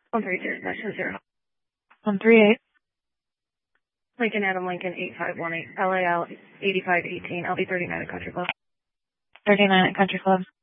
132, National 0. 138. Lincoln Adam Lincoln 8518, LAL 8518, LD 39 at Country Club. 39 at Country Club.